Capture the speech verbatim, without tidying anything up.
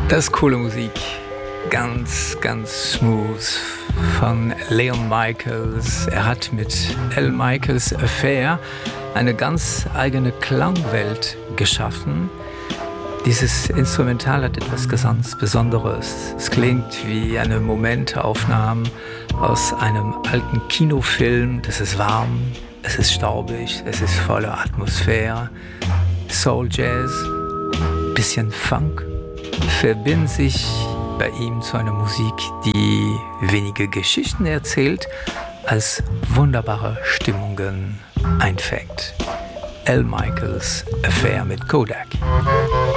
Das ist coole Musik. Ganz, ganz smooth von Leon Michaels. Er hat mit Al Michaels Affair eine ganz eigene Klangwelt geschaffen. Dieses Instrumental hat etwas ganz Besonderes. Es klingt wie eine Momentaufnahme aus einem alten Kinofilm. Das ist warm, es ist staubig, es ist voller Atmosphäre. Soul Jazz, bisschen Funk, verbinden sich bei ihm zu einer Musik, die wenige Geschichten erzählt, als wunderbare Stimmungen einfängt. Al Michaels Affair mit Kodak.